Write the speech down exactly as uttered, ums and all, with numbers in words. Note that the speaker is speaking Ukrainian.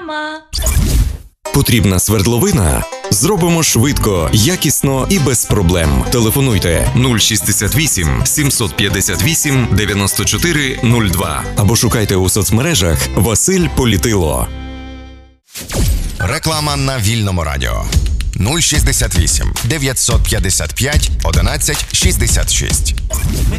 Реклама. Потрібна свердловина? Зробимо швидко, якісно і без проблем. Телефонуйте нуль шістдесят вісім сімсот п'ятдесят вісім дев'яносто чотири нуль два або шукайте у соцмережах Василь Політило. Реклама на Вільному радіо. нуль шістдесят вісім дев'ятсот п'ятдесят п'ять одинадцять шістдесят шість.